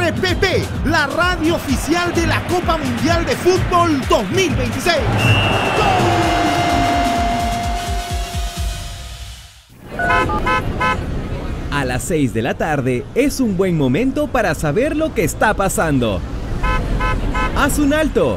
RPP, la radio oficial de la Copa Mundial de Fútbol 2026. A las 6 de la tarde es un buen momento para saber lo que está pasando. Haz un alto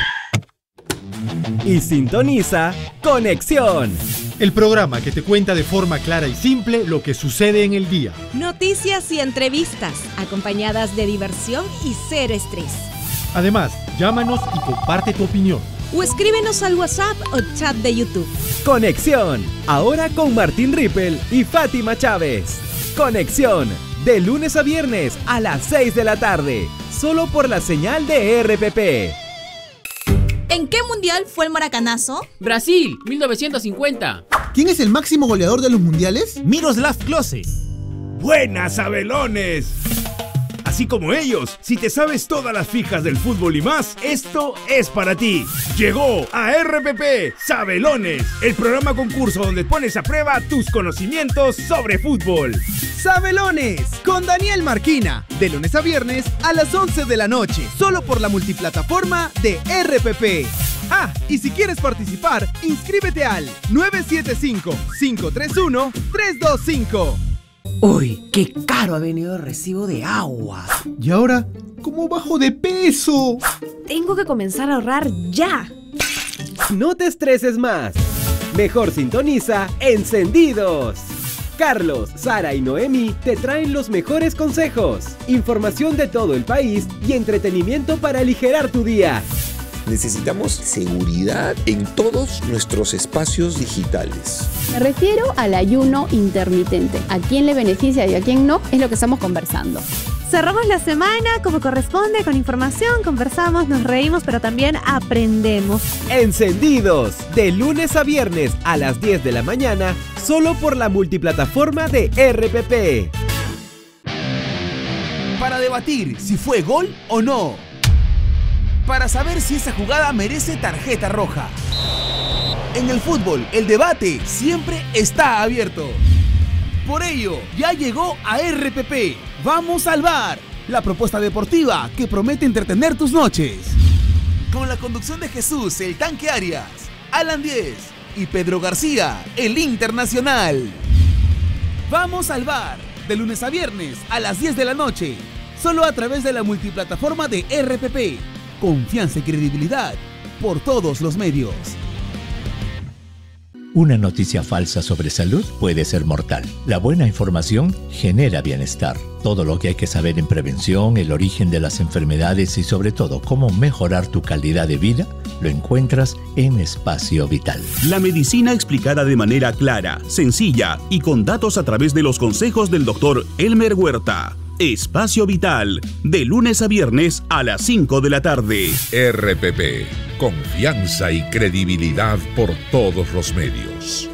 y sintoniza Conexión, el programa que te cuenta de forma clara y simple lo que sucede en el día. Noticias y entrevistas, acompañadas de diversión y cero estrés. Además, llámanos y comparte tu opinión. O escríbenos al WhatsApp o chat de YouTube. Conexión, ahora con Martín Rippel y Fátima Chávez. Conexión, de lunes a viernes a las 6 de la tarde, solo por la señal de RPP. ¿En qué mundial fue el maracanazo? Brasil, 1950. ¿Quién es el máximo goleador de los mundiales? Miroslav Klose. ¡Buenas, Sabelones! Así como ellos, si te sabes todas las fijas del fútbol y más, esto es para ti. Llegó a RPP Sabelones, el programa concurso donde pones a prueba tus conocimientos sobre fútbol. Sabelones, con Daniel Marquina, de lunes a viernes a las 11 de la noche, solo por la multiplataforma de RPP. Ah, y si quieres participar, inscríbete al 975-531-325. Uy, qué caro ha venido el recibo de agua. ¿Y ahora cómo bajo de peso? Tengo que comenzar a ahorrar ya. No te estreses más. Mejor sintoniza Encendidos. Carlos, Sara y Noemi te traen los mejores consejos, información de todo el país y entretenimiento para aligerar tu día. Necesitamos seguridad en todos nuestros espacios digitales. Me refiero al ayuno intermitente. ¿A quién le beneficia y a quién no? Es lo que estamos conversando. Cerramos la semana como corresponde, con información, conversamos, nos reímos, pero también aprendemos. Encendidos, de lunes a viernes a las 10 de la mañana, solo por la multiplataforma de RPP. Para debatir si fue gol o no. Para saber si esa jugada merece tarjeta roja. En el fútbol, el debate siempre está abierto. Por ello, ya llegó a RPP. Vamos al bar, la propuesta deportiva que promete entretener tus noches. Con la conducción de Jesús, el Tanque Arias, Alan Diez y Pedro García, el Internacional. Vamos al bar, de lunes a viernes a las 10 de la noche, solo a través de la multiplataforma de RPP. Confianza y credibilidad por todos los medios. Una noticia falsa sobre salud puede ser mortal. La buena información genera bienestar. Todo lo que hay que saber en prevención, el origen de las enfermedades y sobre todo cómo mejorar tu calidad de vida, lo encuentras en Espacio Vital. La medicina explicada de manera clara, sencilla y con datos a través de los consejos del doctor Elmer Huerta. Espacio Vital, de lunes a viernes a las 5 de la tarde. RPP, confianza y credibilidad por todos los medios.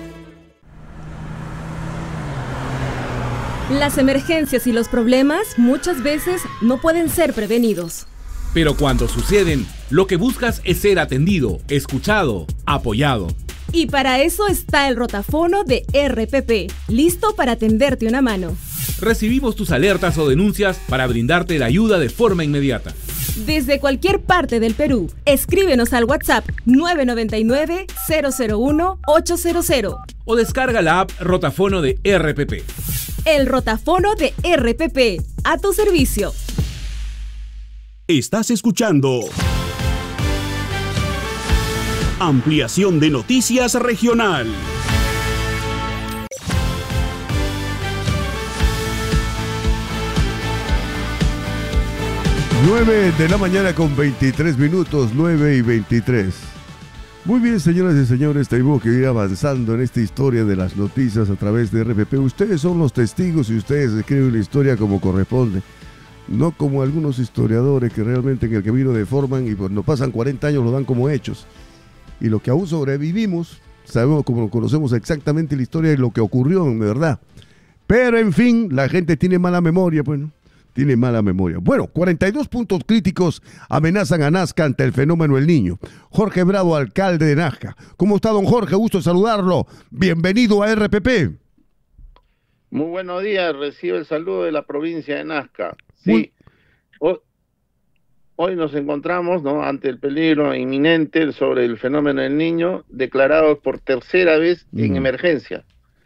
Las emergencias y los problemas muchas veces no pueden ser prevenidos. Pero cuando suceden, lo que buscas es ser atendido, escuchado, apoyado. Y para eso está el rotafono de RPP, listo para tenderte una mano. Recibimos tus alertas o denuncias para brindarte la ayuda de forma inmediata. Desde cualquier parte del Perú, escríbenos al WhatsApp 999-001-800 o descarga la app Rotafono de RPP. El rotafono de RPP, a tu servicio. Estás escuchando Ampliación de Noticias Regional. 9 de la mañana con 23 minutos, 9 y 23. Muy bien, señoras y señores, tenemos que ir avanzando en esta historia de las noticias a través de RPP. Ustedes son los testigos y ustedes escriben la historia como corresponde. No como algunos historiadores que realmente en el camino deforman y cuando pasan 40 años lo dan como hechos. Y lo que aún sobrevivimos, sabemos como conocemos exactamente la historia de lo que ocurrió en verdad. Pero en fin, la gente tiene mala memoria, pues, ¿no? Tiene mala memoria. Bueno, 42 puntos críticos amenazan a Nazca ante el fenómeno El Niño. Jorge Bravo, alcalde de Nazca. ¿Cómo está, don Jorge? Gusto saludarlo. Bienvenido a RPP. Muy buenos días. Recibo el saludo de la provincia de Nazca. Sí, Hoy nos encontramos, ¿no?, ante el peligro inminente sobre el fenómeno del Niño, declarado por tercera vez en emergencia.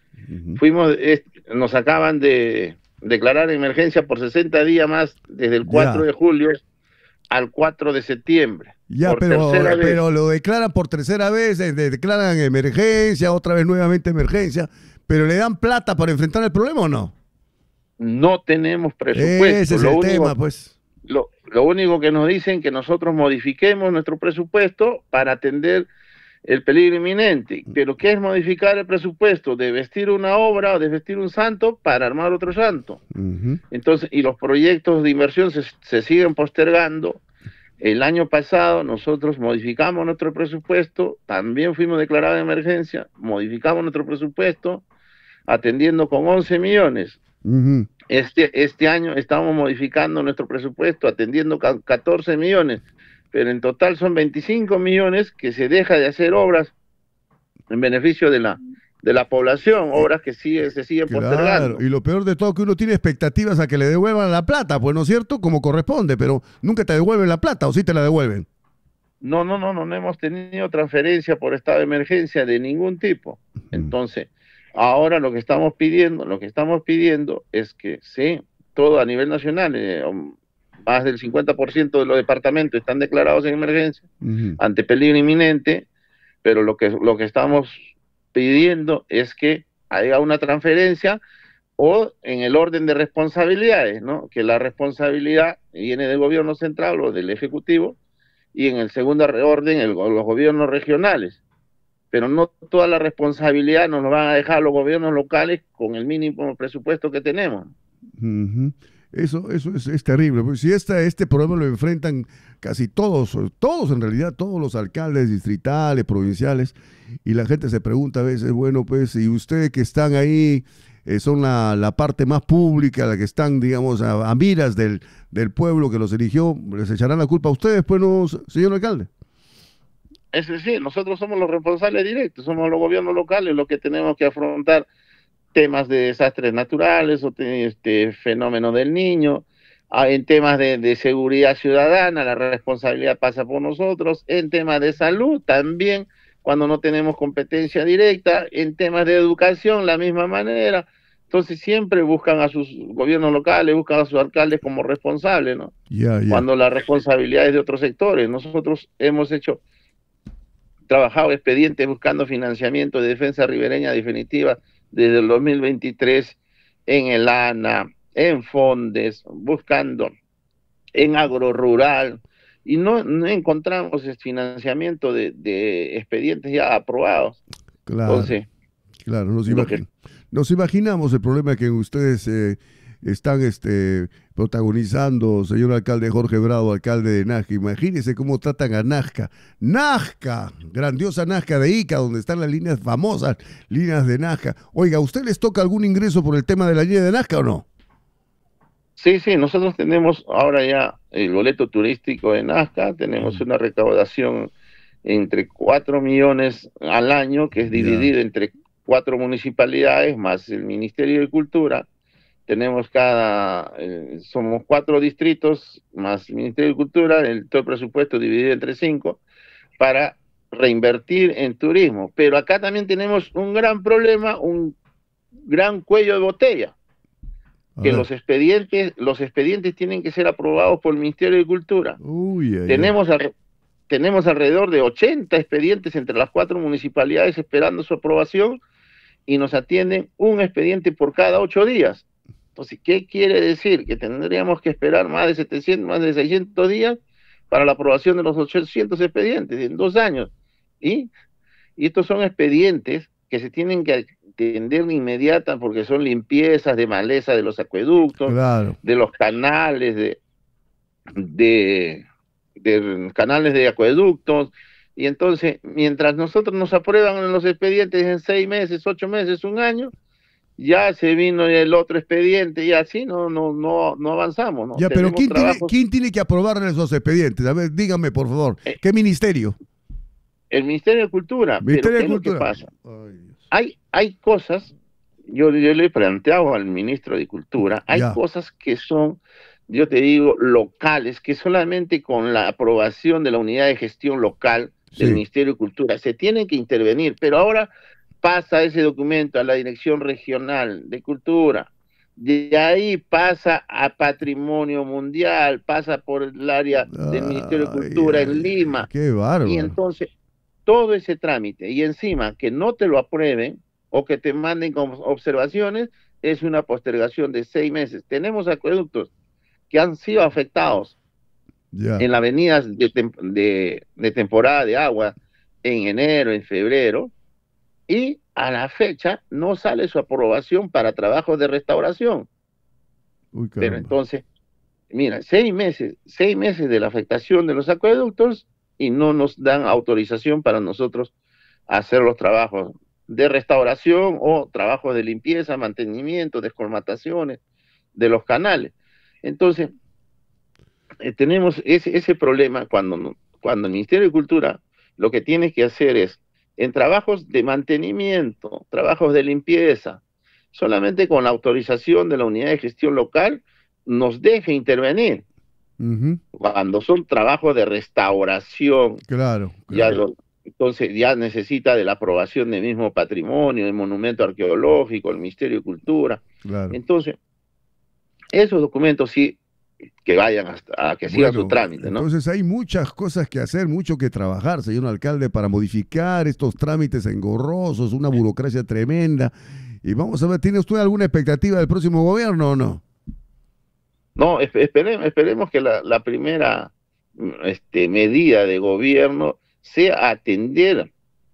Nos acaban de declarar emergencia por 60 días más, desde el 4 de julio al 4 de septiembre. Ya, pero lo declaran por tercera vez, declaran emergencia, otra vez nuevamente emergencia, pero ¿le dan plata para enfrentar el problema o no? No tenemos presupuesto. Ese es el tema, pues. Lo único que nos dicen que nosotros modifiquemos nuestro presupuesto para atender el peligro inminente. Pero ¿qué es modificar el presupuesto? De vestir una obra o de vestir un santo para armar otro santo. Entonces, y los proyectos de inversión se siguen postergando. El año pasado nosotros modificamos nuestro presupuesto, también fuimos declarados de emergencia, modificamos nuestro presupuesto atendiendo con 11 millones. Este año estamos modificando nuestro presupuesto atendiendo 14 millones, pero en total son 25 millones que se deja de hacer obras en beneficio de la población, obras que se siguen postergando. Y lo peor de todo, que uno tiene expectativas a que le devuelvan la plata, pues no es cierto, como corresponde, pero nunca te devuelven la plata, ¿o sí te la devuelven? No hemos tenido transferencia por estado de emergencia de ningún tipo. Entonces, ahora lo que estamos pidiendo es que sí, todo a nivel nacional, más del 50% de los departamentos están declarados en emergencia ante peligro inminente, pero lo que estamos pidiendo es que haya una transferencia o en el orden de responsabilidades, ¿no? Que la responsabilidad viene del gobierno central o del ejecutivo y en el segundo orden los gobiernos regionales. Pero no toda la responsabilidad nos lo van a dejar los gobiernos locales con el mínimo presupuesto que tenemos. Eso es terrible, porque si este problema lo enfrentan casi todos en realidad, todos los alcaldes distritales, provinciales, y la gente se pregunta a veces, bueno, pues, y ustedes que están ahí, son la parte más pública, la que están, digamos, a miras del pueblo que los eligió, ¿les echarán la culpa a ustedes, pues, no, señor alcalde? Es decir, nosotros somos los responsables directos, somos los gobiernos locales los que tenemos que afrontar temas de desastres naturales o fenómeno del Niño, en temas de seguridad ciudadana, la responsabilidad pasa por nosotros, en temas de salud también, cuando no tenemos competencia directa, en temas de educación la misma manera. Entonces siempre buscan a sus gobiernos locales, buscan a sus alcaldes como responsables, ¿no? Cuando la responsabilidad es de otros sectores. Nosotros hemos trabajado expedientes buscando financiamiento de defensa ribereña definitiva desde el 2023 en el ANA, en Fondes, buscando en agro rural, y no encontramos el financiamiento de expedientes ya aprobados. Claro. Entonces, claro, nos imaginamos el problema que ustedes están protagonizando, señor alcalde Jorge Bravo, alcalde de Nazca. Imagínense cómo tratan a Nazca. Nazca, grandiosa Nazca de Ica, donde están las líneas famosas, líneas de Nazca. Oiga, ¿a usted les toca algún ingreso por el tema de la línea de Nazca o no? Sí, nosotros tenemos ahora ya el boleto turístico de Nazca, tenemos una recaudación entre 4 millones al año, que es dividido entre 4 municipalidades, más el Ministerio de Cultura. Tenemos somos 4 distritos, más el Ministerio de Cultura, todo el presupuesto dividido entre 5, para reinvertir en turismo. Pero acá también tenemos un gran problema, un gran cuello de botella, que los expedientes tienen que ser aprobados por el Ministerio de Cultura. Tenemos alrededor de 80 expedientes entre las 4 municipalidades esperando su aprobación y nos atienden un expediente por cada 8 días. Entonces, ¿qué quiere decir? Que tendríamos que esperar más de 700, más de 600 días para la aprobación de los 800 expedientes en 2 años. Y estos son expedientes que se tienen que atender de inmediata porque son limpiezas de maleza de los acueductos, de los canales, de canales de acueductos. Y entonces, mientras nosotros nos aprueban en los expedientes en 6 meses, 8 meses, 1 año, ya se vino el otro expediente y así no avanzamos, ¿no? Ya, pero ¿quién tiene que aprobar esos expedientes? A ver, dígame, por favor, ¿qué ministerio? El Ministerio de Cultura. Ministerio de Cultura. ¿Qué pasa? Hay cosas, yo le he planteado al ministro de Cultura, hay cosas que son yo te digo, locales, que solamente con la aprobación de la unidad de gestión local del Ministerio de Cultura se tienen que intervenir, pero ahora pasa ese documento a la Dirección Regional de Cultura, de ahí pasa a Patrimonio Mundial, pasa por el área del Ministerio de Cultura en Lima. ¡Qué bárbaro! Y entonces, todo ese trámite, y encima que no te lo aprueben o que te manden con observaciones, es una postergación de 6 meses. Tenemos acueductos que han sido afectados en las avenidas de temporada de agua en enero, en febrero, y a la fecha no sale su aprobación para trabajos de restauración. Pero entonces, mira, 6 meses de la afectación de los acueductos y no nos dan autorización para nosotros hacer los trabajos de restauración o trabajos de limpieza, mantenimiento, descolmataciones de los canales. Entonces, tenemos ese problema cuando el Ministerio de Cultura lo que tiene que hacer es, en trabajos de mantenimiento, trabajos de limpieza, solamente con la autorización de la unidad de gestión local, nos deje intervenir. Cuando son trabajos de restauración, entonces ya necesita de la aprobación del mismo patrimonio, del monumento arqueológico, el Ministerio de Cultura. Entonces, esos documentos sí que vayan a que sigan su trámite, ¿no? Entonces hay muchas cosas que hacer, mucho que trabajar, señor alcalde, para modificar estos trámites engorrosos, una burocracia tremenda. Y vamos a ver, ¿tiene usted alguna expectativa del próximo gobierno o no? No, esperemos que la primera medida de gobierno sea atender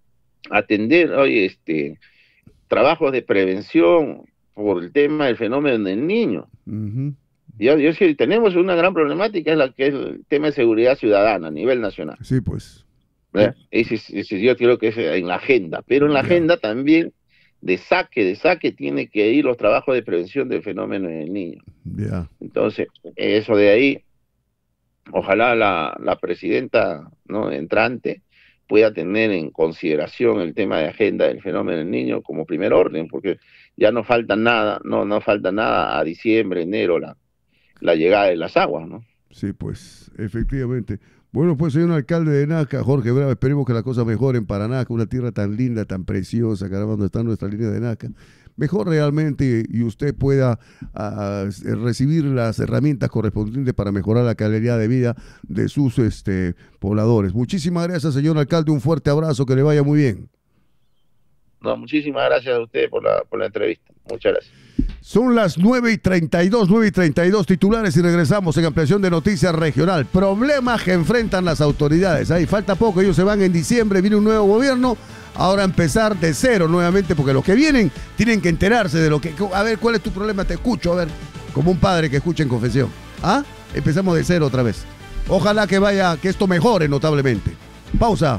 trabajos de prevención por el tema del fenómeno del niño. Yo sí, tenemos una gran problemática, es el tema de seguridad ciudadana a nivel nacional. Sí, pues. Ese yo creo que es en la agenda, pero en la agenda también de saque tiene que ir los trabajos de prevención del fenómeno del niño. Entonces, eso de ahí, ojalá la presidenta, ¿no?, entrante pueda tener en consideración el tema de agenda del fenómeno del niño como primer orden, porque ya no falta nada, no falta nada a diciembre, enero, la llegada de las aguas, ¿no? Sí, pues, efectivamente. Bueno, pues, señor alcalde de Naca, Jorge Bravo, esperemos que las cosas mejoren para Naca, una tierra tan linda, tan preciosa, caramba, donde está nuestra línea de Naca. Mejor realmente y usted pueda recibir las herramientas correspondientes para mejorar la calidad de vida de sus pobladores. Muchísimas gracias, señor alcalde, un fuerte abrazo, que le vaya muy bien. No, muchísimas gracias a usted por la entrevista. Muchas gracias. Son las 9:32 titulares y regresamos en ampliación de Noticias Regional. Problemas que enfrentan las autoridades. Ahí falta poco, ellos se van en diciembre, viene un nuevo gobierno. Ahora empezar de cero nuevamente, porque los que vienen tienen que enterarse de lo que... A ver, ¿cuál es tu problema? Te escucho, a ver, como un padre que escucha en confesión. Empezamos de cero otra vez. Ojalá que esto mejore notablemente. Pausa.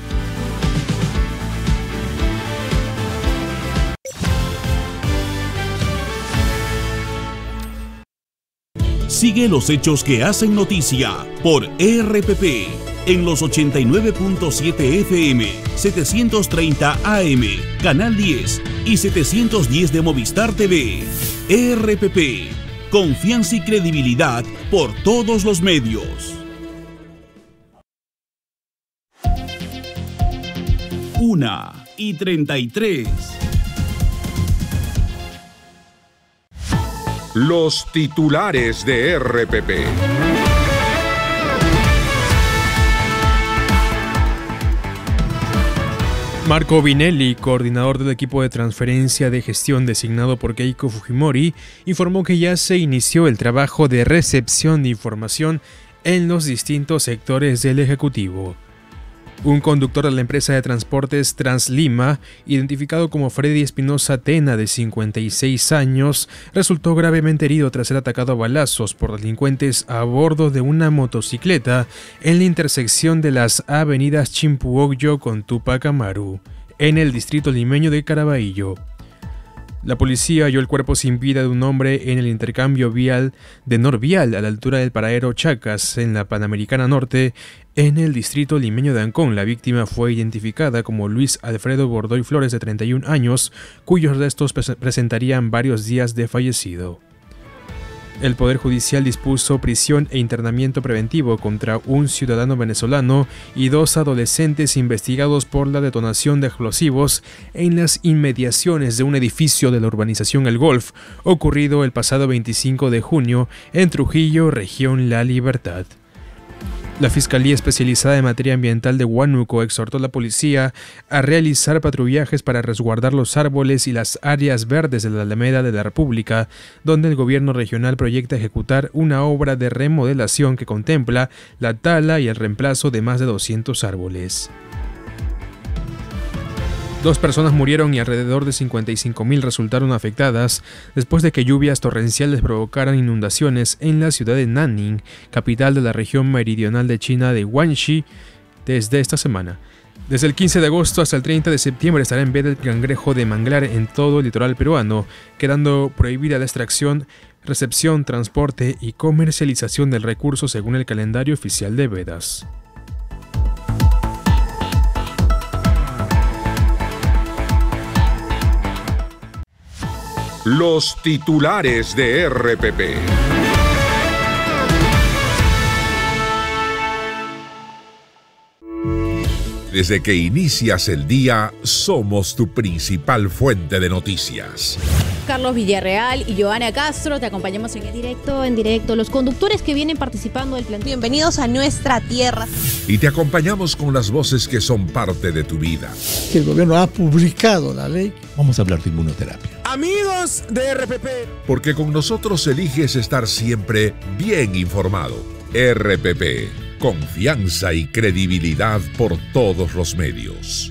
Sigue los hechos que hacen noticia por RPP en los 89.7 FM, 730 AM, Canal 10 y 710 de Movistar TV. RPP, confianza y credibilidad por todos los medios. 1:33. Los titulares de RPP. Marco Vinelli, coordinador del equipo de transferencia de gestión designado por Keiko Fujimori, informó que ya se inició el trabajo de recepción de información en los distintos sectores del Ejecutivo. Un conductor de la empresa de transportes Translima, identificado como Freddy Espinosa Tena, de 56 años, resultó gravemente herido tras ser atacado a balazos por delincuentes a bordo de una motocicleta en la intersección de las avenidas Chimpuocyo con Túpac Amaru, en el distrito limeño de Caraballo. La policía halló el cuerpo sin vida de un hombre en el intercambio vial de Norvial, a la altura del paradero Chacas, en la Panamericana Norte, en el distrito limeño de Ancón. La víctima fue identificada como Luis Alfredo Bordoy Flores, de 31 años, cuyos restos presentarían varios días de fallecido. El Poder Judicial dispuso prisión e internamiento preventivo contra un ciudadano venezolano y 2 adolescentes investigados por la detonación de explosivos en las inmediaciones de un edificio de la urbanización El Golf, ocurrido el pasado 25 de junio en Trujillo, región La Libertad. La Fiscalía Especializada en Materia Ambiental de Huánuco exhortó a la policía a realizar patrullajes para resguardar los árboles y las áreas verdes de la Alameda de la República, donde el gobierno regional proyecta ejecutar una obra de remodelación que contempla la tala y el reemplazo de más de 200 árboles. 2 personas murieron y alrededor de 55.000 resultaron afectadas después de que lluvias torrenciales provocaran inundaciones en la ciudad de Nanning, capital de la región meridional de China de Guangxi, desde esta semana. Desde el 15 de agosto hasta el 30 de septiembre estará en veda el cangrejo de manglar en todo el litoral peruano, quedando prohibida la extracción, recepción, transporte y comercialización del recurso según el calendario oficial de vedas. Los titulares de RPP. Desde que inicias el día, somos tu principal fuente de noticias. Carlos Villarreal y Joana Castro, te acompañamos en directo, los conductores que vienen participando del plan. Bienvenidos a nuestra tierra. Y te acompañamos con las voces que son parte de tu vida. Que el gobierno ha publicado la ley. Vamos a hablar de inmunoterapia. Amigos de RPP. Porque con nosotros eliges estar siempre bien informado. RPP, confianza y credibilidad por todos los medios.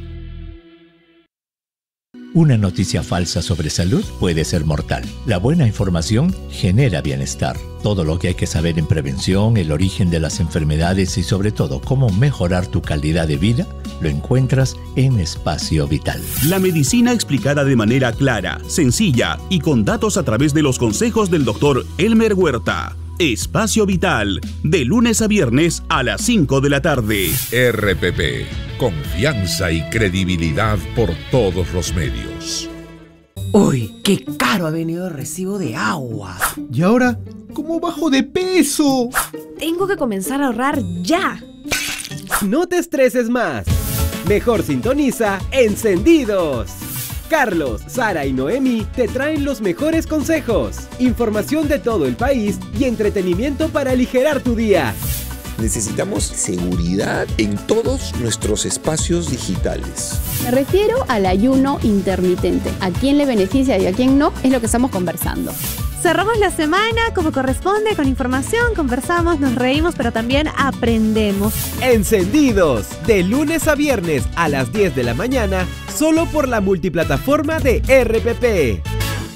Una noticia falsa sobre salud puede ser mortal. La buena información genera bienestar. Todo lo que hay que saber en prevención, el origen de las enfermedades y sobre todo cómo mejorar tu calidad de vida, lo encuentras en Espacio Vital. La medicina explicada de manera clara, sencilla y con datos a través de los consejos del doctor Elmer Huerta. Espacio Vital, de lunes a viernes a las 5 de la tarde. RPP, confianza y credibilidad por todos los medios. Uy, qué caro ha venido el recibo de agua. ¿Y ahora cómo bajo de peso? Tengo que comenzar a ahorrar ya. No te estreses más. Mejor sintoniza Encendidos. Carlos, Sara y Noemi te traen los mejores consejos, información de todo el país y entretenimiento para aligerar tu día. Necesitamos seguridad en todos nuestros espacios digitales. Me refiero al ayuno intermitente. ¿A quién le beneficia y a quién no? Es lo que estamos conversando. Cerramos la semana como corresponde, con información, conversamos, nos reímos, pero también aprendemos. Encendidos, de lunes a viernes a las 10 de la mañana, solo por la multiplataforma de RPP.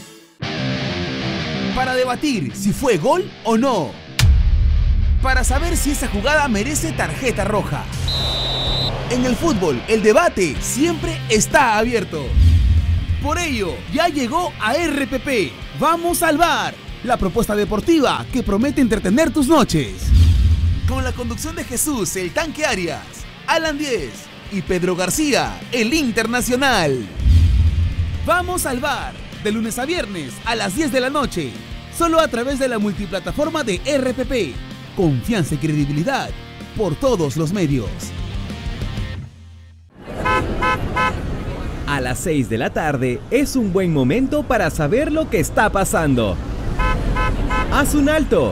Para debatir si fue gol o no. Para saber si esa jugada merece tarjeta roja. En el fútbol, el debate siempre está abierto. Por ello, ya llegó a RPP. Vamos al bar, la propuesta deportiva que promete entretener tus noches. Con la conducción de Jesús, el Tanque Arias, Alan Díez y Pedro García, el Internacional. Vamos al bar, de lunes a viernes a las 10 de la noche, solo a través de la multiplataforma de RPP. Confianza y credibilidad por todos los medios. A las 6 de la tarde es un buen momento para saber lo que está pasando. Haz un alto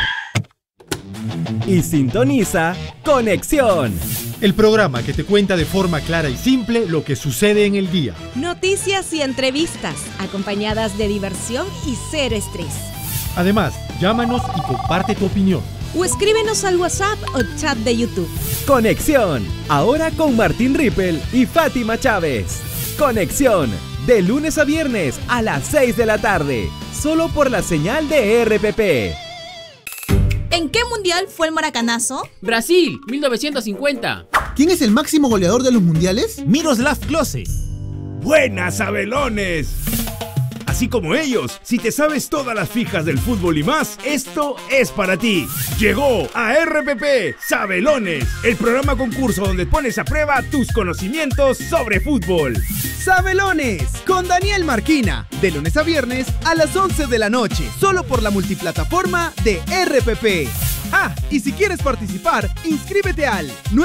y sintoniza Conexión. El programa que te cuenta de forma clara y simple lo que sucede en el día. Noticias y entrevistas, acompañadas de diversión y cero estrés. Además, llámanos y comparte tu opinión. O escríbenos al WhatsApp o chat de YouTube. Conexión, ahora con Martín Rippel y Fátima Chávez. Conexión, de lunes a viernes a las 6 de la tarde, solo por la señal de RPP. ¿En qué mundial fue el maracanazo? Brasil, 1950. ¿Quién es el máximo goleador de los mundiales? Miroslav Klose. ¡Buenas, Abelones! Así como ellos, si te sabes todas las fijas del fútbol y más, esto es para ti. Llegó a RPP Sabelones, el programa concurso donde pones a prueba tus conocimientos sobre fútbol. Sabelones con Daniel Marquina, de lunes a viernes a las 11 de la noche, solo por la multiplataforma de RPP. Ah, y si quieres participar, inscríbete al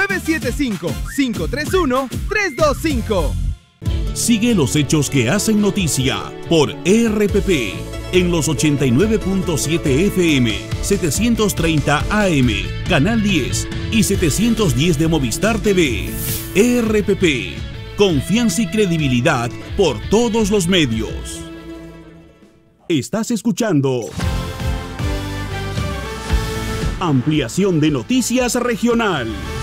975-531-325. Sigue los hechos que hacen noticia por RPP en los 89.7 FM, 730 AM, Canal 10 y 710 de Movistar TV. RPP, confianza y credibilidad por todos los medios. Estás escuchando Ampliación de Noticias Regional.